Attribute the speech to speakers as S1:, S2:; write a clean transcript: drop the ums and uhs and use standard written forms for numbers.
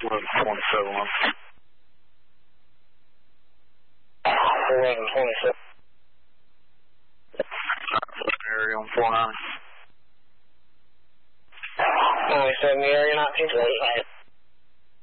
S1: 1127.
S2: 1127.
S1: Area on 49.
S2: 27, the area 1928.